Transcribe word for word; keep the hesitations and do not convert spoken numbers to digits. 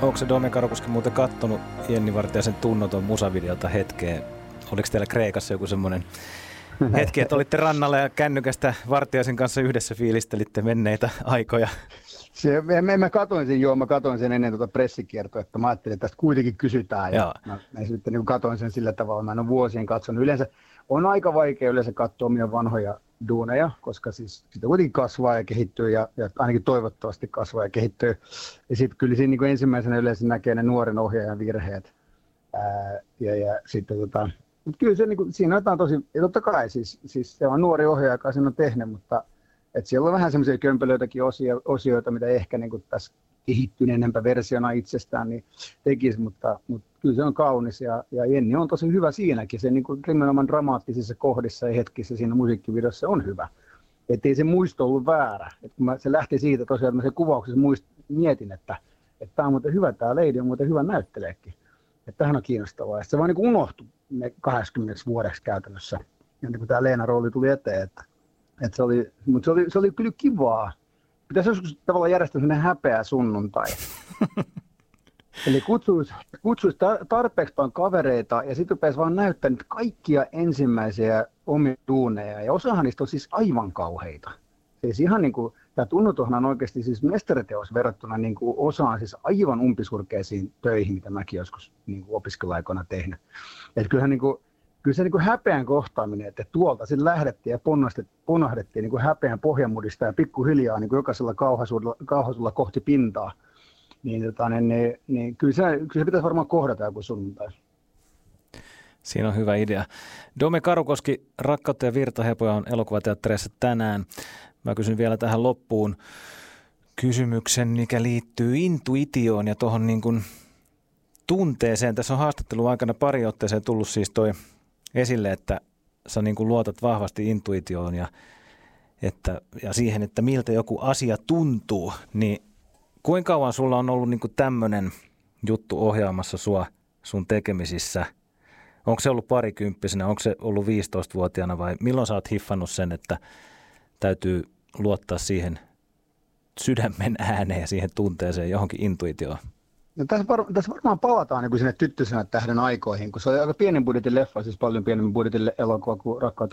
Onko se Dome Karukoski muuten kattonut Jenni Vartiaisen tunnoton musavideota hetkeen? Oliko teillä Kreikassa joku semmoinen hetki, että olitte rannalla ja kännykästä Vartiaisen kanssa yhdessä fiilistelitte menneitä aikoja? Se, mä, mä katoin sen, joo, mä katoin sen ennen tuota pressikiertoa, että mä ajattelin, että tästä kuitenkin kysytään. Ja mä, mä sitten niin katoin sen sillä tavalla, mä en ole vuosien katsonut. Yleensä on aika vaikea yleensä katsoa omia vanhoja duuneja, koska siis sitä kuitenkin kasvaa ja kehittyy ja, ja ainakin toivottavasti kasvaa ja kehittyy. Ja sitten kyllä siinä niin ensimmäisenä yleensä näkee ne nuoren ohjaajan virheet. Ää, ja, ja sitten tota, mutta kyllä se, niin kuin, siinä on jotain tosi, ja totta kai siis, siis se on nuori ohjaaja, joka sen on tehnyt, mutta et siellä on vähän semmoisia kömpelöitäkin osio, osioita, mitä ehkä niin kuin tässä kehittyneempä versiona itsestään niin tekisi, mutta, mutta kyllä se on kaunis ja, ja Jenni on tosi hyvä siinäkin. Se niin kuin nimenomaan dramaattisissa kohdissa ja hetkissä siinä musiikkivideossa on hyvä. Että ei se muisto ollut väärä. Et kun mä, se lähti siitä tosiaan, että mä sen kuvauksessa muist, mietin, että että tämä on muuten hyvä, tämä Lady on muuten hyvä näytteleekin. Että tämähän on kiinnostavaa. Ja se vaan niin kuin unohtui ne kahdeksankymmentä vuodeksi käytännössä. Ja niin kuin tämä Leena rooli tuli eteen. Että, että se oli, mutta se oli, se oli kyllä kivaa. Pitäisi joskus tavallaan järjestää sellainen häpeä sunnuntai. Eli kutsuisi, kutsuisi tarpeeksi paljon kavereita ja sitten rupeaisi vaan näyttämään kaikkia ensimmäisiä omia duuneja. Ja osahan niistä on siis aivan kauheita. Siis ihan niin kuin, tämä Tunnutuhan on oikeasti siis mestariteos verrattuna niin kuin osaan siis aivan umpisurkeisiin töihin, mitä mäkin joskus niin kuin opiskeluaikoina tehnyt. Että kyllähän niin kuin, kyllä se niin kuin häpeän kohtaaminen, että tuolta sitten lähdettiin ja ponnahdettiin niin kuin häpeän pohjamudista ja pikkuhiljaa niin kuin jokaisella kauhasulla, kauhasulla kohti pintaa. Niin, tota, niin, niin, niin kyllä, se, kyllä se pitäisi varmaan kohdata joku sunnuntai. Siinä on hyvä idea. Dome Karukoski, Rakkautta ja virtahepoja on elokuvateattereissa tänään. Mä kysyn vielä tähän loppuun kysymyksen, mikä liittyy intuitioon ja tuohon niin kuin tunteeseen. Tässä on haastattelun aikana pari otteeseen tullut siis toi esille, että sä niin kuin luotat vahvasti intuitioon ja, että, ja siihen, että miltä joku asia tuntuu. Niin kuinka kauan sulla on ollut niin kuin tämmöinen juttu ohjaamassa sua sun tekemisissä? Onko se ollut parikymppisenä, onko se ollut viisitoistavuotiaana vai milloin sä oot hiffannut sen, että täytyy luottaa siihen sydämen ääneen ja siihen tunteeseen, johonkin intuitioon? No tässä, var, tässä varmaan palataan niin sinne Tyttösenä tähden aikoihin, kun se oli aika pienen budjetin leffa, siis paljon pienemmin budjetin elokuva kuin Rakkautta